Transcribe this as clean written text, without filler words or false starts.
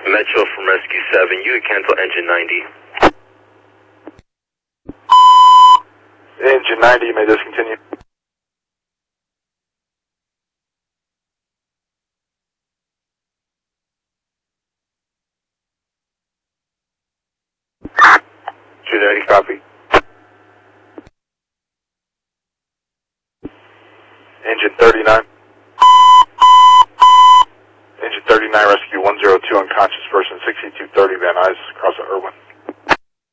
Metro from Rescue 7, you can cancel engine 90. Engine 90, you may discontinue. Engine 90, copy. Engine 39. Engine 39, rescue 102, unconscious person, 6230 Van Nuys, across the Irwin.